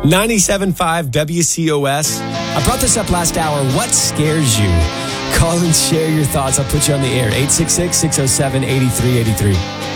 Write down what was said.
97.5 WCOS. I brought this up last hour. What scares you? Call and share your thoughts. I'll put you on the air. 866-607-8383.